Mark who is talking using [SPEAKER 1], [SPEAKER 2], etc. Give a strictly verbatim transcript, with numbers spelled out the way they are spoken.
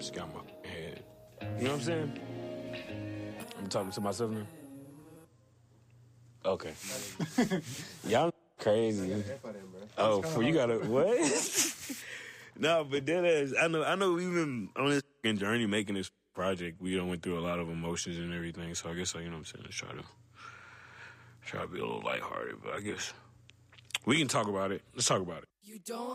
[SPEAKER 1] just got my head. You know what I'm saying? I'm talking to myself now. Okay. Y'all crazy. Oh, for you gotta what? No, but that is. I know. I know. We've been on this journey making this project. We done went through a lot of emotions and everything. So I guess, you know what I'm saying, let's try to try to be a little lighthearted. But I guess we can talk about it. Let's talk about it.
[SPEAKER 2] You don't